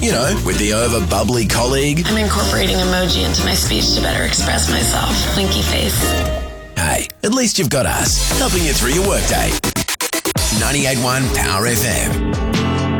You know, with the over-bubbly colleague. I'm incorporating emoji into my speech to better express myself. Winky face. Hey, at least you've got us, helping you through your workday. 98.1 Power FM.